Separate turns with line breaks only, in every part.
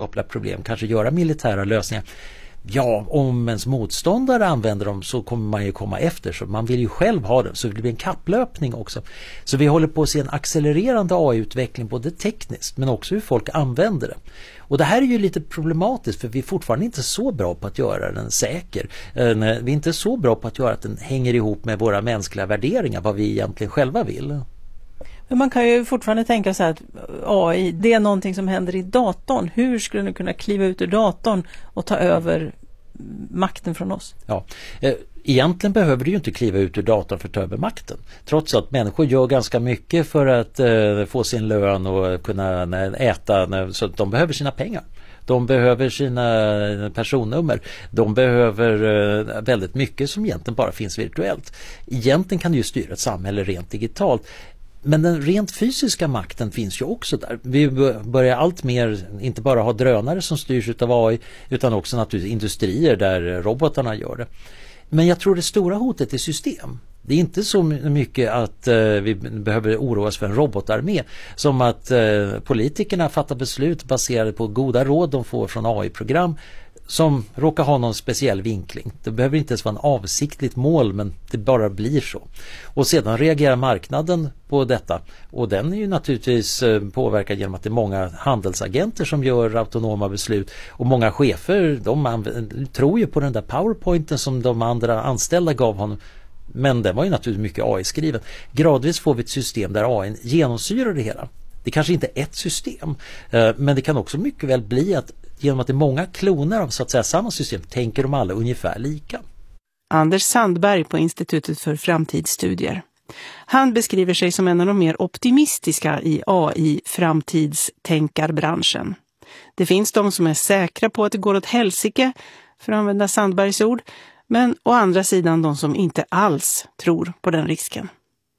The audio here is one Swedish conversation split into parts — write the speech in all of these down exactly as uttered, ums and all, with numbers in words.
vetenskapliga problem, kanske göra militära lösningar. Ja, om ens motståndare använder dem så kommer man ju komma efter, så man vill ju själv ha det, så det blir en kapplöpning också. Så vi håller på att se en accelererande A I-utveckling både tekniskt men också hur folk använder det. Och det här är ju lite problematiskt, för vi är fortfarande inte så bra på att göra den säker. Vi är inte så bra på att göra att den hänger ihop med våra mänskliga värderingar, vad vi egentligen själva vill.
Men man kan ju fortfarande tänka sig att A I, det är någonting som händer i datorn. Hur skulle den kunna kliva ut ur datorn och ta över makten från oss? Ja,
egentligen behöver du ju inte kliva ut ur datorn för att ta över makten. Trots att människor gör ganska mycket för att uh, få sin lön och kunna äta, så de behöver sina pengar. De behöver sina personnummer. De behöver uh, väldigt mycket som egentligen bara finns virtuellt. Egentligen kan du ju styra ett samhälle rent digitalt. Men den rent fysiska makten finns ju också där. Vi börjar allt mer inte bara ha drönare som styrs av A I, utan också naturligtvis industrier där robotarna gör det. Men jag tror det stora hotet är system. Det är inte så mycket att uh, vi behöver oroa oss för en robotarmé som att uh, politikerna fattar beslut baserade på goda råd de får från A I-program som råkar ha någon speciell vinkling. Det behöver inte ens vara en avsiktligt mål, men det bara blir så. Och sedan reagerar marknaden på detta, och den är ju naturligtvis påverkad genom att det är många handelsagenter som gör autonoma beslut, och många chefer, de använder, tror ju på den där PowerPointen som de andra anställda gav honom. Men den var ju naturligtvis mycket A I-skriven. Gradvis får vi ett system där A I genomsyrar det hela. Det kanske inte är ett system, men det kan också mycket väl bli att genom att det är många kloner av så att säga samma system tänker de alla ungefär lika.
Anders Sandberg på Institutet för framtidsstudier. Han beskriver sig som en av de mer optimistiska i A I-framtidstänkarbranschen. Det finns de som är säkra på att det går åt helsike, för att använda Sandbergs ord, men å andra sidan de som inte alls tror på den risken.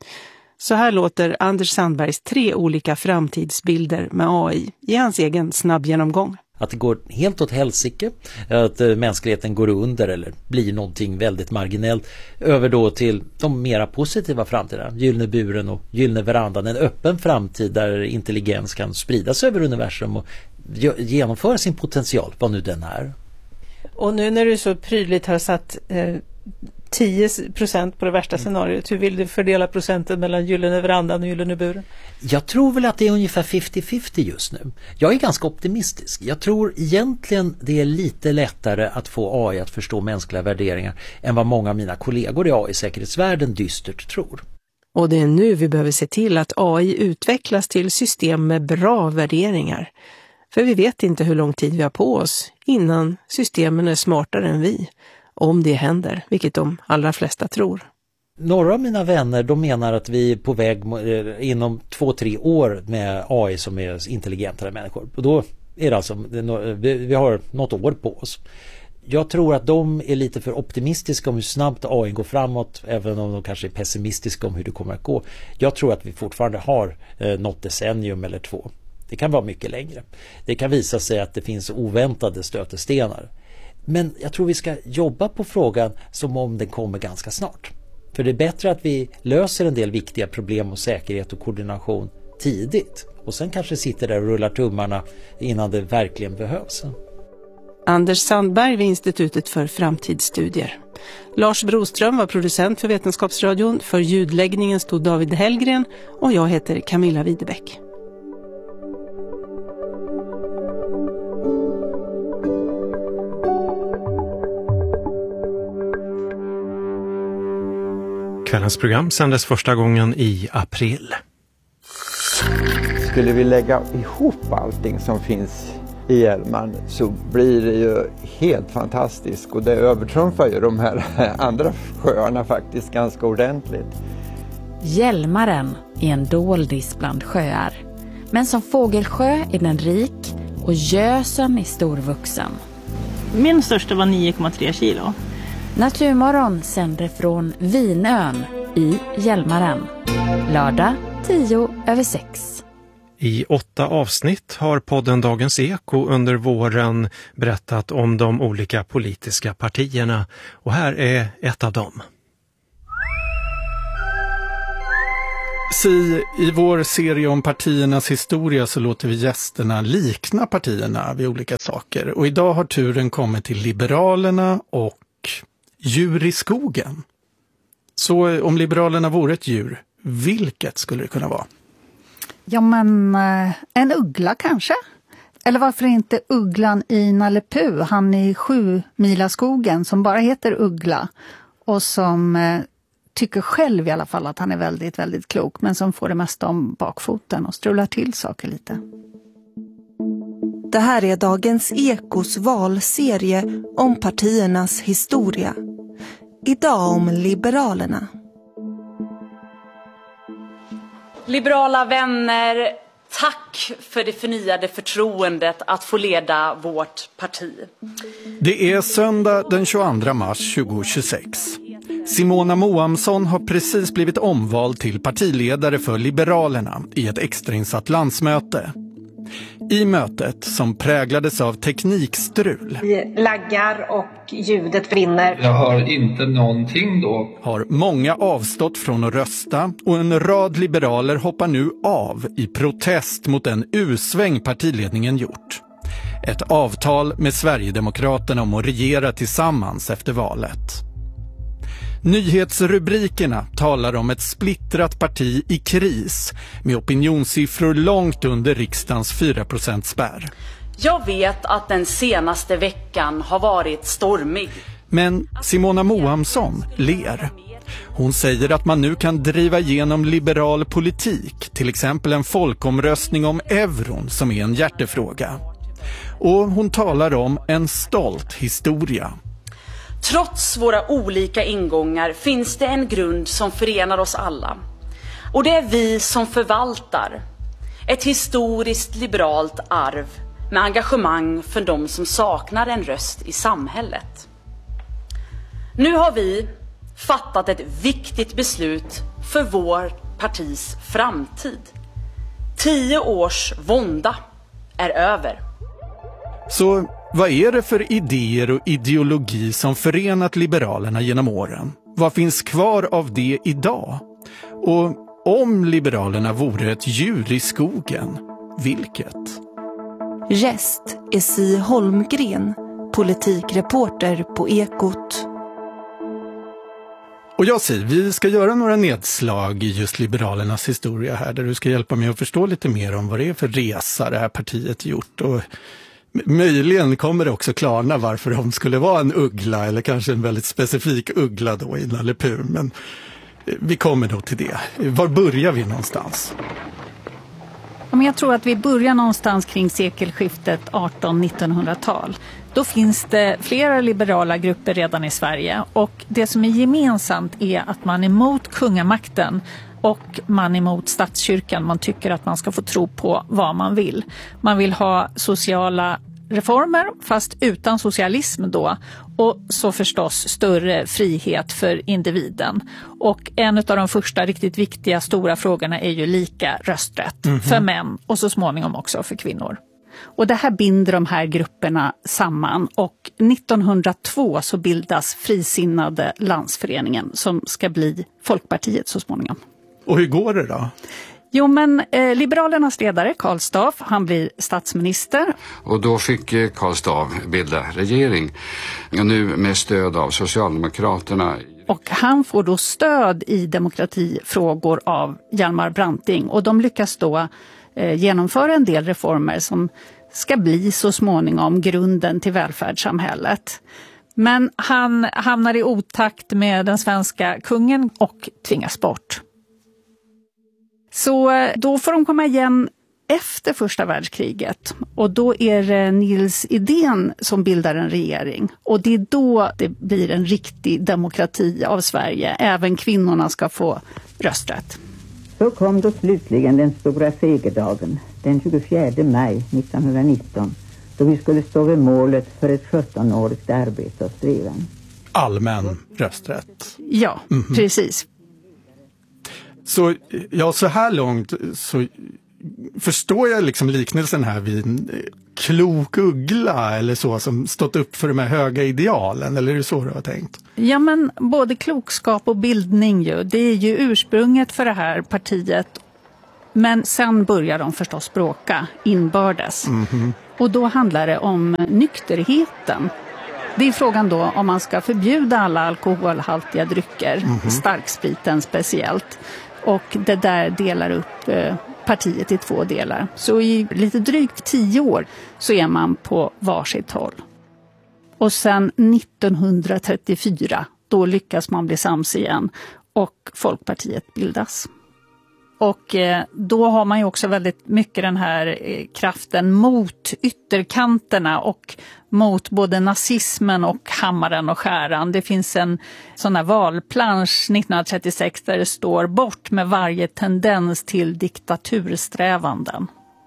Så här låter Anders Sandbergs tre olika framtidsbilder med A I i hans egen snabb genomgång.
Att det går helt åt helsike, att mänskligheten går under eller blir någonting väldigt marginellt, över då till de mera positiva framtida, gyllene buren och gyllene verandan, en öppen framtid där intelligens kan spridas över universum och genomföra sin potential, vad nu den är.
Och nu när du så prydligt har satt eh, tio procent på det värsta mm. scenariot, hur vill du fördela procenten mellan gyllene verandan och gyllene buren?
Jag tror väl att det är ungefär femtio femtio just nu. Jag är ganska optimistisk. Jag tror egentligen det är lite lättare att få A I att förstå mänskliga värderingar än vad många av mina kollegor i A I-säkerhetsvärlden dystert tror.
Och det är nu vi behöver se till att A I utvecklas till system med bra värderingar. För vi vet inte hur lång tid vi har på oss innan systemen är smartare än vi. Om det händer, vilket de allra flesta tror.
Några av mina vänner, de menar att vi är på väg inom två, tre år med A I som är intelligentare människor. Och då är det alltså, vi har något år på oss. Jag tror att de är lite för optimistiska om hur snabbt A I går framåt, även om de kanske är pessimistiska om hur det kommer att gå. Jag tror att vi fortfarande har något decennium eller två. Det kan vara mycket längre. Det kan visa sig att det finns oväntade stötestenar. Men jag tror vi ska jobba på frågan som om den kommer ganska snart. För det är bättre att vi löser en del viktiga problem och säkerhet och koordination tidigt. Och sen kanske sitter där och rullar tummarna innan det verkligen behövs.
Anders Sandberg vid Institutet för framtidsstudier. Lars Broström var producent för Vetenskapsradion. För ljudläggningen stod David Hellgren och jag heter Camilla Widebäck.
Kvällens program sändes första gången i april.
Skulle vi lägga ihop allting som finns i Hjälmaren så blir det ju helt fantastiskt. Och det övertrumfar ju de här andra sjöarna faktiskt ganska ordentligt.
Hjälmaren är en doldis bland sjöar. Men som fågelsjö är den rik och Gösen är storvuxen.
Min största var nio komma tre kilo.
Naturmorgon sänder från Vinön i Hjälmaren. Lördag tio över sex.
I åtta avsnitt har podden Dagens Eko under våren berättat om de olika politiska partierna. Och här är ett av dem. Si, i vår serie om partiernas historia så låter vi gästerna likna partierna vid olika saker. Och idag har turen kommit till Liberalerna och djur i skogen. Så om Liberalerna vore ett djur, vilket skulle det kunna vara?
Ja, men en uggla kanske? Eller varför inte ugglan i Nalle Puh, han i sju mila skogen som bara heter Uggla och som eh, tycker själv i alla fall att han är väldigt, väldigt klok, men som får det mesta om bakfoten och strular till saker lite.
Det här är Dagens Ekos valserie om partiernas historia. Idag om Liberalerna.
Liberala vänner, tack för det förnyade förtroendet att få leda vårt parti.
Det är söndag den tjugoandra mars tjugohundratjugosex. Simona Moamsson har precis blivit omvald till partiledare för Liberalerna i ett extrainsatt landsmöte. I mötet, som präglades av teknikstrul,
vi laggar och ljudet brinner.
Jag hör inte någonting då.
Har många avstått från att rösta och en rad liberaler hoppar nu av i protest mot den usväng partiledningen gjort. Ett avtal med Sverigedemokraterna om att regera tillsammans efter valet. Nyhetsrubrikerna talar om ett splittrat parti i kris med opinionssiffror långt under riksdagens fyra procent spärr.
Jag vet att den senaste veckan har varit stormig.
Men Simona Moamsson ler. Hon säger att man nu kan driva igenom liberal politik, till exempel en folkomröstning om euron som är en hjärtefråga. Och hon talar om en stolt historia.
Trots våra olika ingångar finns det en grund som förenar oss alla. Och det är vi som förvaltar ett historiskt liberalt arv med engagemang för de som saknar en röst i samhället. Nu har vi fattat ett viktigt beslut för vår partis framtid. Tio års vånda är över.
Så vad är det för idéer och ideologi som förenat Liberalerna genom åren? Vad finns kvar av det idag? Och om Liberalerna vore ett djur i skogen, vilket?
Gäst är Si Holmgren, politikreporter på Ekot.
Och jag säger, vi ska göra några nedslag i just Liberalernas historia här, där du ska hjälpa mig att förstå lite mer om vad det är för resa det här partiet gjort. Och möjligen kommer det också klarna varför de skulle vara en uggla, eller kanske en väldigt specifik uggla då i Nalle Puh. Men vi kommer då till det. Var börjar vi någonstans?
Jag tror att vi börjar någonstans kring sekelskiftet arton-nittonhundratal. Då finns det flera liberala grupper redan i Sverige, och det som är gemensamt är att man är emot kungamakten och man är emot statskyrkan. Man tycker att man ska få tro på vad man vill. Man vill ha sociala reformer fast utan socialism då, och så förstås större frihet för individen. Och en av de första riktigt viktiga stora frågorna är ju lika rösträtt mm-hmm. för män och så småningom också för kvinnor. Och det här binder de här grupperna samman, och nittonhundratvå så bildas Frisinnade landsföreningen som ska bli Folkpartiet så småningom.
Och hur går det då?
Jo, men eh, Liberalernas ledare Karl Staaff, han blir statsminister.
Och då fick eh, Karl Staaff bilda regering, och nu med stöd av Socialdemokraterna.
Och han får då stöd i demokratifrågor av Hjalmar Branting, och de lyckas då eh, genomföra en del reformer som ska bli så småningom grunden till välfärdssamhället. Men han hamnar i otakt med den svenska kungen och tvingas bort. Så då får de komma igen efter första världskriget, och då är det Nils Edén som bildar en regering, och det är då det blir en riktig demokrati av Sverige. Även kvinnorna ska få rösträtt.
Så kom då slutligen den stora segerdagen, den tjugofjärde maj nittonhundranitton, då vi skulle stå vid målet för ett sjuttonårigt arbete och strävan.
Allmän rösträtt.
Ja, mm-hmm. precis.
Så, ja, så här långt så förstår jag liksom liknelsen här vid en klok uggla eller så som stått upp för de här höga idealen, eller är det så du har tänkt?
Ja, men både klokskap och bildning ju, det är ju ursprunget för det här partiet. Men sen börjar de förstås bråka inbördes. Mm-hmm. Och då handlar det om nykterheten. Det är frågan då om man ska förbjuda alla alkoholhaltiga drycker, mm-hmm. starkspriten speciellt. Och det där delar upp eh, partiet i två delar. Så i lite drygt tio år så är man på varsitt håll. Och sen nittonhundratrettiofyra, då lyckas man bli sams igen och Folkpartiet bildas. Och eh, då har man ju också väldigt mycket den här eh, kraften mot ytterkanterna och mot både nazismen och hammaren och skäran. Det finns en sån här valplansch nittonhundratrettiosex där det står bort med varje tendens till diktatursträvanden.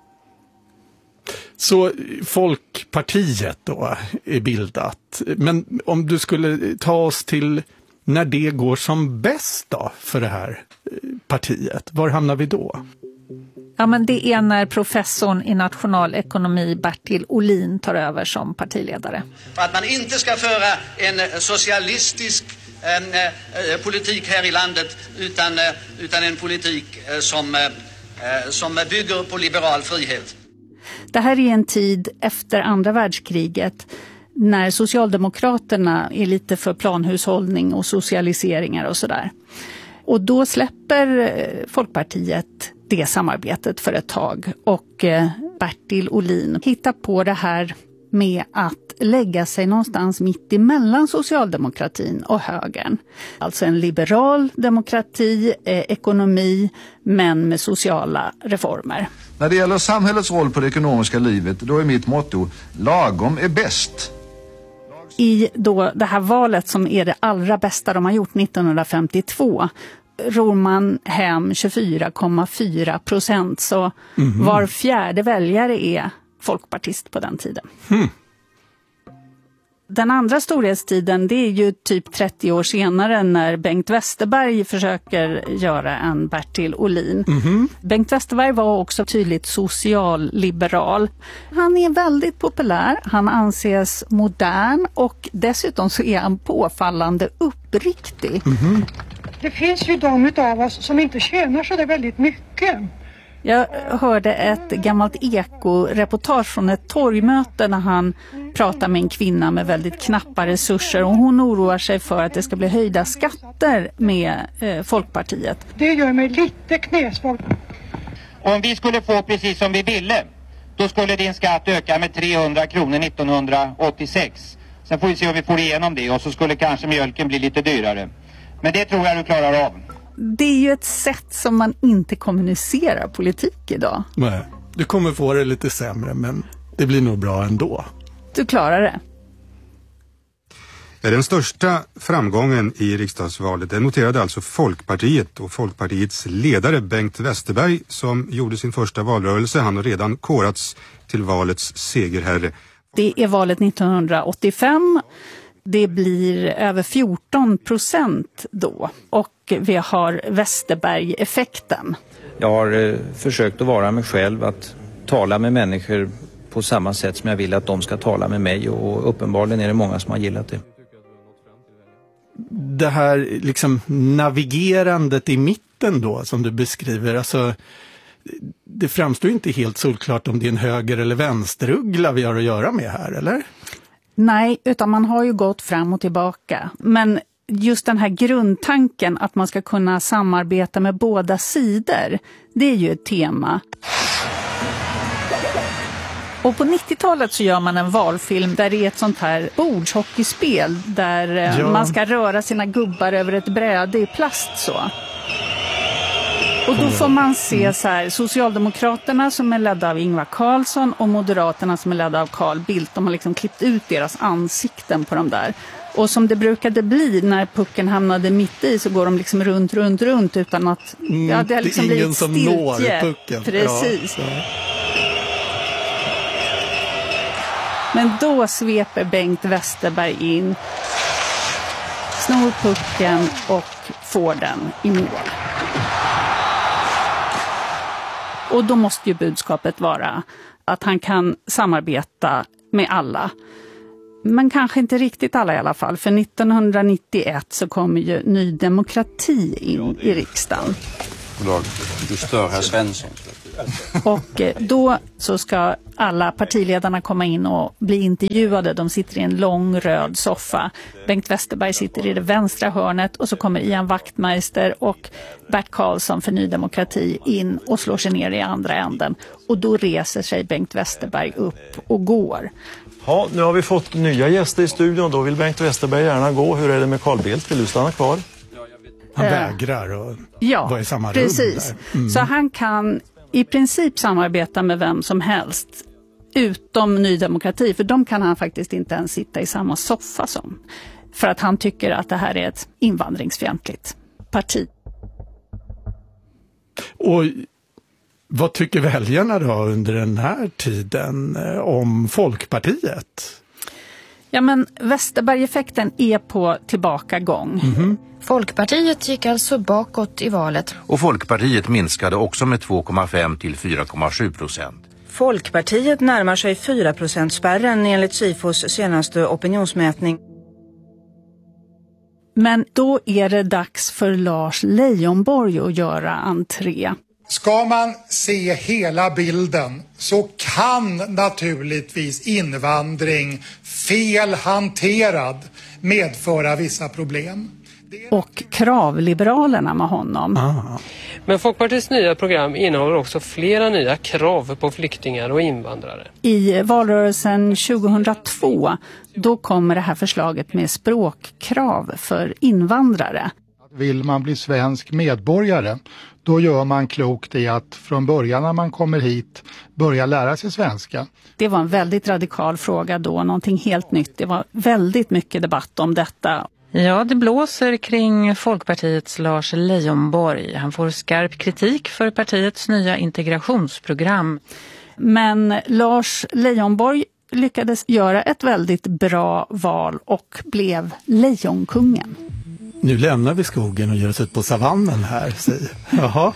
Så Folkpartiet då är bildat. Men om du skulle ta oss till när det går som bäst då för det här partiet, var hamnar vi då?
Ja, men det är när professorn i nationalekonomi Bertil Ohlin tar över som partiledare.
För att man inte ska föra en socialistisk en, eh, politik här i landet utan, eh, utan en politik eh, som, eh, som bygger på liberal frihet.
Det här är en tid efter andra världskriget när Socialdemokraterna är lite för planhushållning och socialiseringar och sådär. Och då släpper Folkpartiet det samarbetet för ett tag och Bertil Ohlin hittar på det här med att lägga sig någonstans mitt emellan socialdemokratin och högern. Alltså en liberal demokrati, eh, ekonomi, men med sociala reformer.
När det gäller samhällets roll på det ekonomiska livet, då är mitt motto: lagom är bäst.
I då det här valet som är det allra bästa de har gjort nittonhundrafemtiotvå ror man hem tjugofyra komma fyra procent, så mm-hmm. var fjärde väljare är folkpartist på den tiden. Hmm. Den andra storhetstiden, det är ju typ trettio år senare när Bengt Westerberg försöker göra en Bertil Ohlin. Mm-hmm. Bengt Westerberg var också tydligt socialliberal. Han är väldigt populär, han anses modern och dessutom så är han påfallande uppriktig. Mm-hmm.
Det finns ju de av oss som inte tjänar så det väldigt mycket.
Jag hörde ett gammalt eko-reportage från ett torgmöte när han pratar med en kvinna med väldigt knappa resurser och hon oroar sig för att det ska bli höjda skatter med eh, Folkpartiet.
Det gör mig lite knäsvag.
Om vi skulle få precis som vi ville, då skulle din skatt öka med trehundra kronor nittonhundraåttiosex. Sen får vi se om vi får igenom det och så skulle kanske mjölken bli lite dyrare. Men det tror jag du klarar av.
Det är ju ett sätt som man inte kommunicerar politik idag.
Nej, du kommer få det lite sämre, men det blir nog bra ändå.
Du klarar det.
Den största framgången i riksdagsvalet, den noterade alltså Folkpartiet och Folkpartiets ledare Bengt Westerberg som gjorde sin första valrörelse. Han har redan korats till valets segerherre.
Det är valet nittonhundraåttiofem. Det blir över fjorton procent då och vi har Westerberg-effekten.
Jag har eh, försökt att vara mig själv, att tala med människor på samma sätt som jag vill att de ska tala med mig och uppenbarligen är det många som har gillat det.
Det här liksom navigerandet i mitten då som du beskriver, alltså det framstår inte helt solklart om det är en höger- eller vänsteruggla vi har att göra med här, eller?
Nej, utan man har ju gått fram och tillbaka. Men just den här grundtanken att man ska kunna samarbeta med båda sidor, det är ju ett tema. Och på nittiotalet så gör man en valfilm där det är ett sånt här bordshockeyspel där ja. man ska röra sina gubbar över ett bräde i plast så. Och då får man se så här, Socialdemokraterna som är ledda av Ingvar Carlsson och Moderaterna som är ledda av Carl Bildt. De har liksom klippt ut deras ansikten på de där. Och som det brukade bli när pucken hamnade mitt i så går de liksom runt, runt, runt utan att...
Mm, ja, det, liksom det är ingen som når pucken.
Precis.
Ja, ja.
Men då sveper Bengt Westerberg in, snor pucken och får den i mål. Och då måste ju budskapet vara att han kan samarbeta med alla. Men kanske inte riktigt alla i alla fall. För nittonhundranittioett så kommer ju Ny Demokrati in i riksdagen.
Goddag, du stör herr Svensson.
Och då så ska alla partiledarna komma in och bli intervjuade. De sitter i en lång röd soffa. Bengt Westerberg sitter i det vänstra hörnet och så kommer Ian Wachtmeister och Bert Karlsson för Ny Demokrati in och slår sig ner i andra änden. Och då reser sig Bengt Westerberg upp och går.
Ja, nu har vi fått nya gäster i studion. Då vill Bengt Westerberg gärna gå. Hur är det med Carl Bildt? Vill du stanna kvar?
Han vägrar att
ja,
vara i samma
precis.
rum där. Mm.
Så han kan i princip samarbeta med vem som helst utom Ny Demokrati, för de kan han faktiskt inte ens sitta i samma soffa som. För att han tycker att det här är ett invandringsfientligt parti.
Och vad tycker väljarna då under den här tiden om Folkpartiet?
Ja, men Westerberg-effekten är på tillbakagång.
Mm-hmm.
Folkpartiet gick alltså bakåt i valet.
Och Folkpartiet minskade också med två komma fem till fyra komma sju procent.
Folkpartiet närmar sig fyra procent-spärren enligt Sifos senaste opinionsmätning.
Men då är det dags för Lars Leijonborg att göra entré.
Ska man se hela bilden så kan naturligtvis invandring fel hanterad medföra vissa problem.
Och kravliberalerna med honom.
Ah.
Men Folkpartiets nya program innehåller också flera nya krav på flyktingar och invandrare.
I valrörelsen tjugohundratvå då kommer det här förslaget med språkkrav för invandrare.
Vill man bli svensk medborgare, då gör man klokt i att från början när man kommer hit börja lära sig svenska.
Det var en väldigt radikal fråga då, någonting helt nytt. Det var väldigt mycket debatt om detta.
Ja, det blåser kring Folkpartiets Lars Leijonborg. Han får skarp kritik för partiets nya integrationsprogram.
Men Lars Leijonborg lyckades göra ett väldigt bra val och blev Lejonkungen.
Nu lämnar vi skogen och ger oss ut på savannen här, säg. Jaha.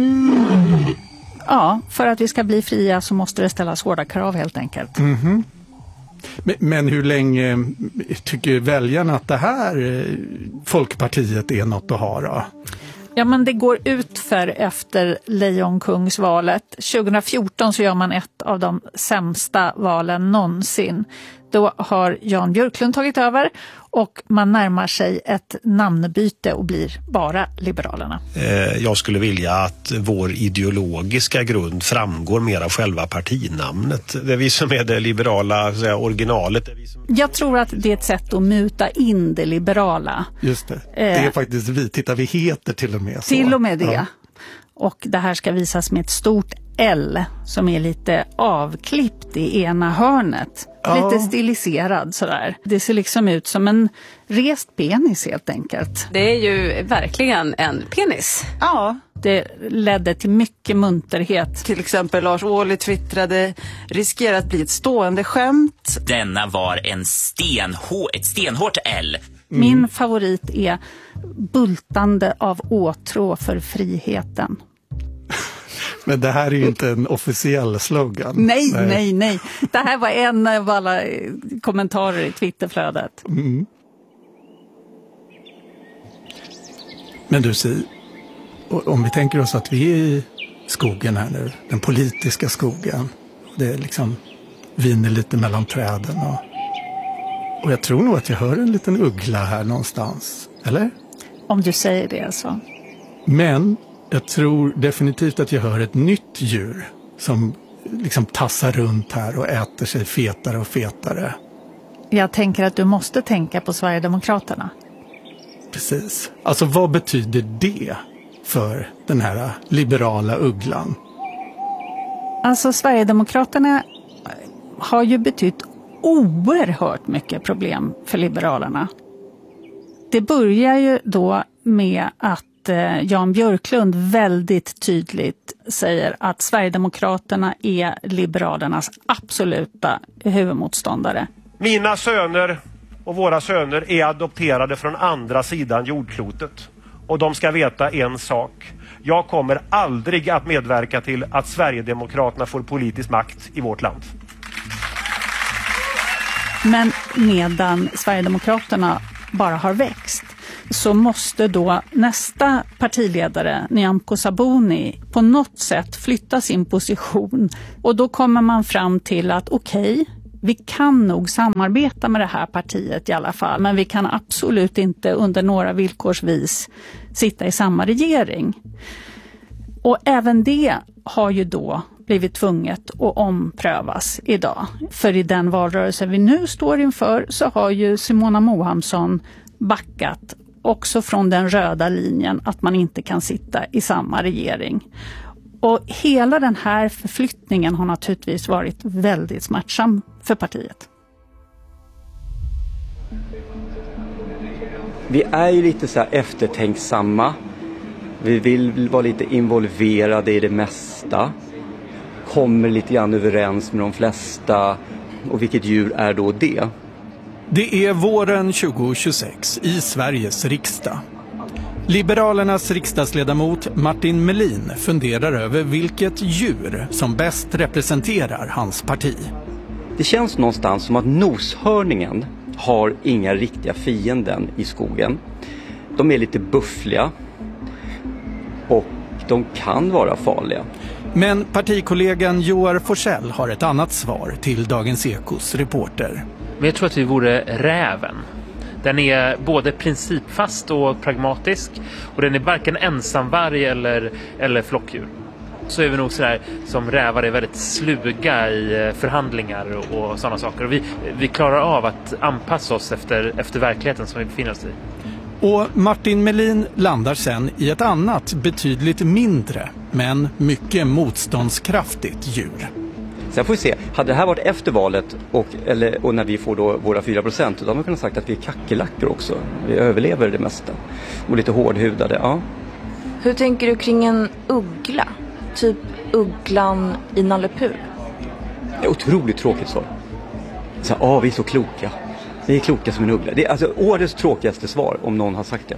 Ja, för att vi ska bli fria så måste det ställas hårda krav helt enkelt.
Mm-hmm. Men, men hur länge tycker väljarna att det här Folkpartiet är något att ha då?
Ja, men det går ut för efter Lejonkungsvalet. tjugohundrafjorton så gör man ett av de sämsta valen någonsin. Då har Jan Björklund tagit över och man närmar sig ett namnbyte och blir bara Liberalerna.
Jag skulle vilja att vår ideologiska grund framgår mer av själva partinamnet. Det är vi som är det liberala så säga, originalet.
Jag tror att det är ett sätt att muta in det liberala.
Just det. Det är faktiskt vi. Titta, vi heter till och med så.
Till och med det.
Ja.
Och det här ska visas med ett stort L som är lite avklippt i ena hörnet. Ja. Lite stiliserad sådär. Det ser liksom ut som en rest penis helt enkelt.
Det är ju verkligen en penis.
Ja. Det ledde till mycket munterhet.
Till exempel Lars Ohly twittrade, riskerar att bli ett stående skämt.
Denna var en stenhår, ett stenhårt L.
Mm. Min favorit är bultande av åtrå för friheten.
Men det här är ju inte en officiell slogan.
Nej, nej, nej, nej. Det här var en av alla kommentarer i Twitterflödet.
Mm. Men du säger, om vi tänker oss att vi är i skogen här nu, den politiska skogen. Det är liksom viner lite mellan träden och, och jag tror nog att jag hör en liten uggla här någonstans, eller?
Om du säger det så.
Men jag tror definitivt att jag hör ett nytt djur som liksom tassar runt här och äter sig fetare och fetare.
Jag tänker att du måste tänka på Sverigedemokraterna.
Precis. Alltså vad betyder det för den här liberala ugglan?
Alltså Sverigedemokraterna har ju betytt oerhört mycket problem för liberalerna. Det börjar ju då med att Jan Björklund väldigt tydligt säger att Sverigedemokraterna är liberalernas absoluta huvudmotståndare.
Mina söner och våra söner är adopterade från andra sidan jordklotet.
Och de ska veta en sak. Jag kommer aldrig att medverka till att Sverigedemokraterna får politisk makt i vårt land.
Men medan Sverigedemokraterna bara har växt så måste då nästa partiledare, Nyamko Sabuni, på något sätt flytta sin position. Och då kommer man fram till att okej, okay, vi kan nog samarbeta med det här partiet i alla fall, men vi kan absolut inte under några villkorsvis sitta i samma regering. Och även det har ju då blivit tvunget att omprövas idag. För i den valrörelse vi nu står inför så har ju Simona Mohamsson backat också från den röda linjen att man inte kan sitta i samma regering. Och hela den här förflyttningen har naturligtvis varit väldigt smärtsam för partiet.
Vi är ju lite så här eftertänksamma. Vi vill vara lite involverade i det mesta. Kommer lite grann överens med de flesta. Och vilket djur är då det?
Det är våren tjugo tjugosex i Sveriges riksdag. Liberalernas riksdagsledamot Martin Melin funderar över vilket djur som bäst representerar hans parti.
Det känns någonstans som att noshörningen har inga riktiga fienden i skogen. De är lite buffliga och de kan vara farliga.
Men partikollegan Joar Forsell har ett annat svar till Dagens Ekos reporter.
Men jag tror att vi vore räven. Den är både principfast och pragmatisk. Och den är varken ensamvarg eller, eller flockdjur. Så är vi nog sådär som rävar är väldigt sluga i förhandlingar och, och sådana saker. Och vi, vi klarar av att anpassa oss efter, efter verkligheten som vi befinner oss i.
Och Martin Melin landar sen i ett annat betydligt mindre men mycket motståndskraftigt djur.
Sen får vi se, hade det här varit efter valet och, eller, och när vi får då våra fyra procent, då har man kunnat sagt att vi är kackerlackor också. Vi överlever det mesta. Och lite hårdhudade, ja.
Hur tänker du kring en uggla? Typ ugglan i Nalle Puh?
Det är otroligt tråkigt svar. Så, ja, vi är så kloka. Vi är kloka som en uggla. Det är alltså årets tråkigaste svar om någon har sagt det.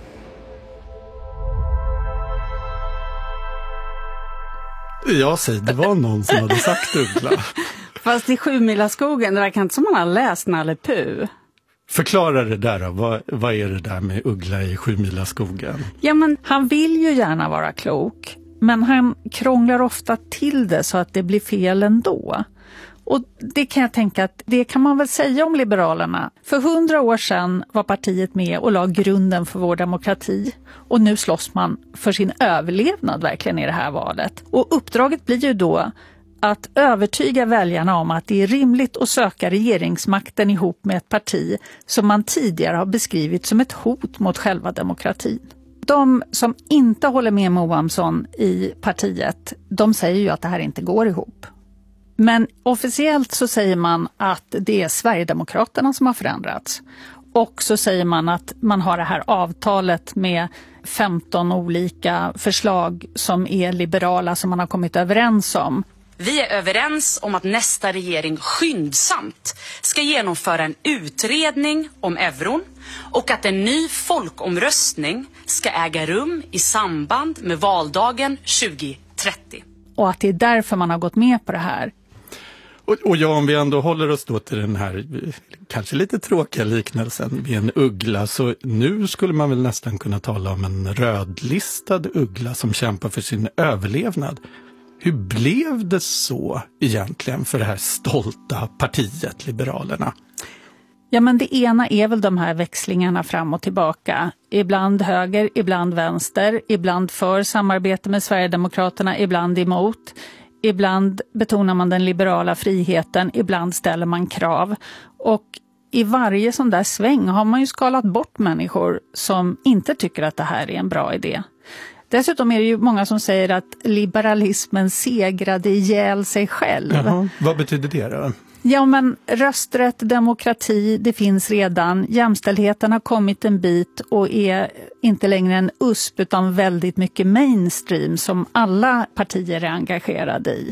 Jag säger, det var någon som hade sagt uggla.
Fast i Sjumilaskogen, det verkar inte som man har läst Nalle Puh.
Förklara det där då. Vad, vad är det där med uggla i Sjumilaskogen?
Ja, men han vill ju gärna vara klok. Men han krånglar ofta till det så att det blir fel ändå. Och det kan jag tänka att det kan man väl säga om Liberalerna. För hundra år sedan var partiet med och la grunden för vår demokrati. Och nu slåss man för sin överlevnad verkligen i det här valet. Och uppdraget blir ju då att övertyga väljarna om att det är rimligt att söka regeringsmakten ihop med ett parti som man tidigare har beskrivit som ett hot mot själva demokratin. De som inte håller med Mohamsson i partiet, de säger ju att det här inte går ihop. Men officiellt så säger man att det är Sverigedemokraterna som har förändrats. Och så säger man att man har det här avtalet med femton olika förslag som är liberala som man har kommit överens om.
Vi är överens om att nästa regering skyndsamt ska genomföra en utredning om euron och att en ny folkomröstning ska äga rum i samband med valdagen tjugo trettio.
Och att det är därför man har gått med på det här.
Och, och ja, om vi ändå håller oss då till den här kanske lite tråkiga liknelsen med en uggla, så nu skulle man väl nästan kunna tala om en rödlistad uggla som kämpar för sin överlevnad. Hur blev det så egentligen för det här stolta partiet Liberalerna?
Ja, men det ena är väl de här växlingarna fram och tillbaka. Ibland höger, ibland vänster, ibland för samarbete med Sverigedemokraterna, ibland emot. Ibland betonar man den liberala friheten, ibland ställer man krav. Och i varje sån där sväng har man ju skalat bort människor som inte tycker att det här är en bra idé. Dessutom är det ju många som säger att liberalismen segrade ihjäl sig själv.
Jaha, vad betyder det då?
Ja, men rösträtt, demokrati, det finns redan. Jämställdheten har kommit en bit och är inte längre en U S P utan väldigt mycket mainstream som alla partier är engagerade i.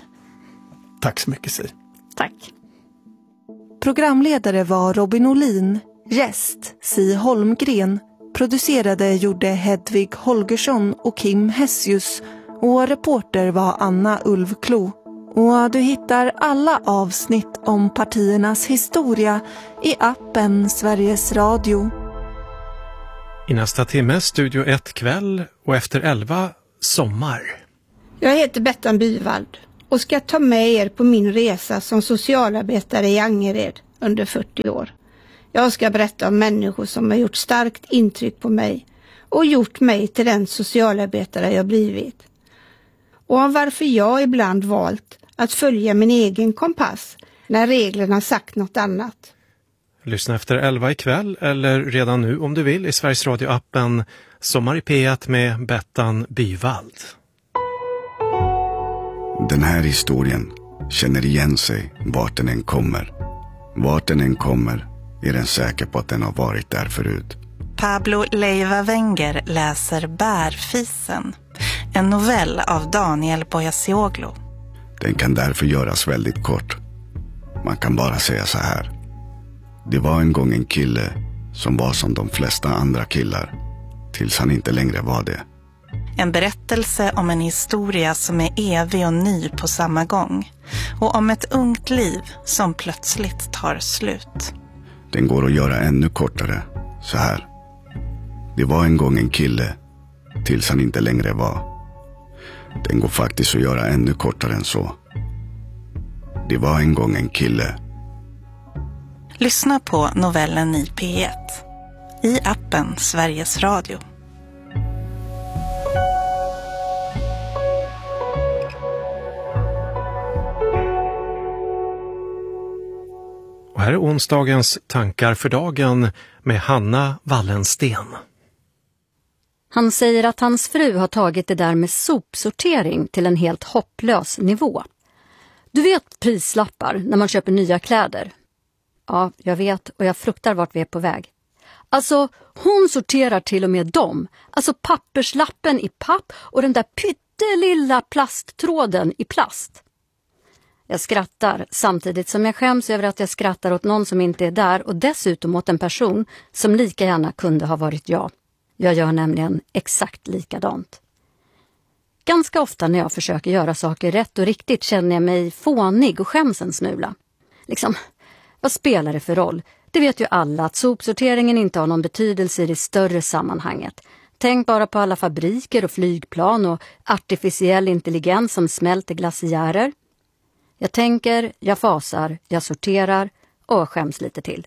Tack så mycket, Si.
Tack.
Programledare var Robin Olin, gäst Si Holmgren, Producerade gjorde Hedvig Holgersson och Kim Hessius och reporter var Anna Ulvklo. Och du hittar alla avsnitt om partiernas historia i appen Sveriges Radio.
I nästa timme Studio ett kväll och efter elva sommar.
Jag heter Bettan Byvald och ska ta med er på min resa som socialarbetare i Angered under fyrtio år. Jag ska berätta om människor som har gjort starkt intryck på mig och gjort mig till den socialarbetare jag blivit. Och om varför jag ibland valt att följa min egen kompass när reglerna sagt något annat.
Lyssna efter elva ikväll eller redan nu om du vill i Sveriges Radio-appen Sommar i P ett med Bettan Byvald.
Den här historien känner igen sig vart den än kommer. Vart den än kommer är den säker på att den har varit där förut.
Pablo Leiva Wenger läser Bärfisen, en novell av Daniel Boyasioglu.
Den kan därför göras väldigt kort. Man kan bara säga så här. Det var en gång en kille som var som de flesta andra killar, tills han inte längre var det.
En berättelse om en historia som är evig och ny på samma gång. Och om ett ungt liv som plötsligt tar slut.
Den går att göra ännu kortare, så här. Det var en gång en kille, tills han inte längre var. Den går faktiskt att göra ännu kortare än så. Det var en gång en kille.
Lyssna på novellen i P ett. I appen Sveriges Radio.
Och här är onsdagens tankar för dagen med Hanna Wallensten.
Han säger att hans fru har tagit det där med sopsortering till en helt hopplös nivå. Du vet prislappar när man köper nya kläder. Ja, jag vet och jag fruktar vart vi är på väg. Alltså, hon sorterar till och med dem. Alltså papperslappen i papp och den där pyttelilla plasttråden i plast. Jag skrattar samtidigt som jag skäms över att jag skrattar åt någon som inte är där och dessutom åt en person som lika gärna kunde ha varit jag. Jag gör nämligen exakt likadant. Ganska ofta när jag försöker göra saker rätt och riktigt känner jag mig fånig och skäms en smula. Liksom, vad spelar det för roll? Det vet ju alla att sopsorteringen inte har någon betydelse i det större sammanhanget. Tänk bara på alla fabriker och flygplan och artificiell intelligens som smälter glaciärer. Jag tänker, jag fasar, jag sorterar och skäms lite till.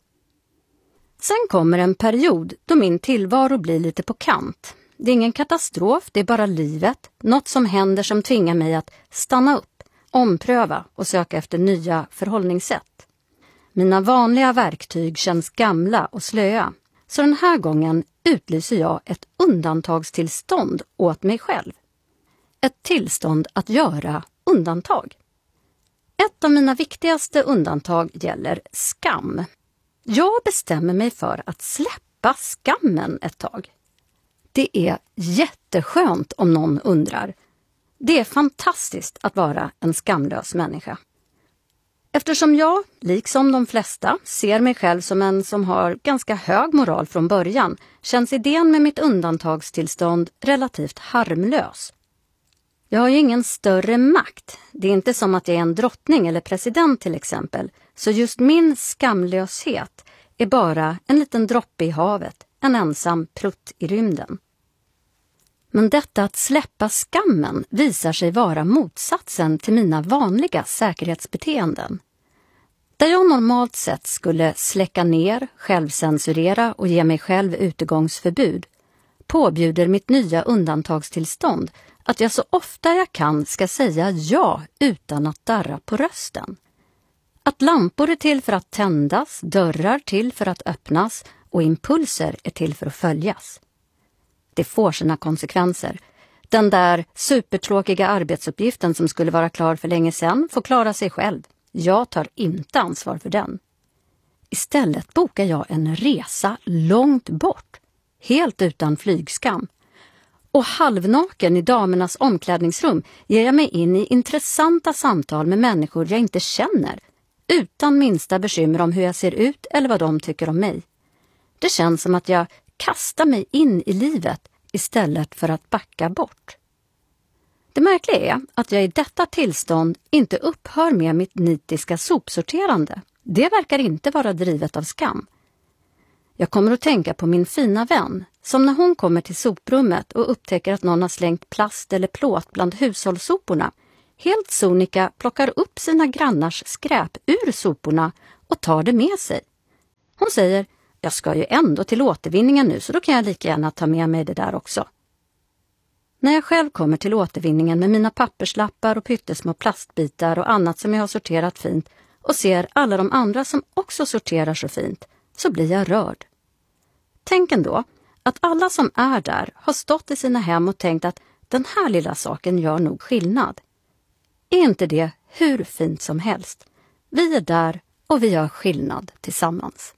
Sen kommer en period då min tillvaro blir lite på kant. Det är ingen katastrof, det är bara livet. Något som händer som tvingar mig att stanna upp, ompröva och söka efter nya förhållningssätt. Mina vanliga verktyg känns gamla och slöa. Så den här gången utlyser jag ett undantagstillstånd åt mig själv. Ett tillstånd att göra undantag. Ett av mina viktigaste undantag gäller skam. Jag bestämmer mig för att släppa skammen ett tag. Det är jätteskönt om någon undrar. Det är fantastiskt att vara en skamlös människa. Eftersom jag, liksom de flesta, ser mig själv som en som har ganska hög moral från början, känns idén med mitt undantagstillstånd relativt harmlös. Jag har ju ingen större makt. Det är inte som att jag är en drottning eller president till exempel. Så just min skamlöshet är bara en liten droppe i havet, en ensam prutt i rymden. Men detta att släppa skammen visar sig vara motsatsen till mina vanliga säkerhetsbeteenden. Där jag normalt sett skulle släcka ner, självcensurera och ge mig själv utegångsförbud, påbjuder mitt nya undantagstillstånd att jag så ofta jag kan ska säga ja utan att darra på rösten. Att lampor är till för att tändas, dörrar till för att öppnas och impulser är till för att följas. Det får sina konsekvenser. Den där supertråkiga arbetsuppgiften som skulle vara klar för länge sedan får klara sig själv. Jag tar inte ansvar för den. Istället bokar jag en resa långt bort, helt utan flygskam. Och halvnaken i damernas omklädningsrum ger jag mig in i intressanta samtal med människor jag inte känner, utan minsta bekymmer om hur jag ser ut eller vad de tycker om mig. Det känns som att jag kasta mig in i livet istället för att backa bort. Det märkliga är att jag i detta tillstånd inte upphör med mitt nitiska sopsorterande. Det verkar inte vara drivet av skam. Jag kommer att tänka på min fina vän som när hon kommer till soprummet och upptäcker att någon har slängt plast eller plåt bland hushållssoporna helt sonika plockar upp sina grannars skräp ur soporna och tar det med sig. Hon säger, jag ska ju ändå till återvinningen nu så då kan jag lika gärna ta med mig det där också. När jag själv kommer till återvinningen med mina papperslappar och pyttesmå plastbitar och annat som jag har sorterat fint och ser alla de andra som också sorterar så fint, så blir jag rörd. Tänk ändå att alla som är där har stått i sina hem och tänkt att den här lilla saken gör nog skillnad. Är inte det hur fint som helst? Vi är där och vi gör skillnad tillsammans.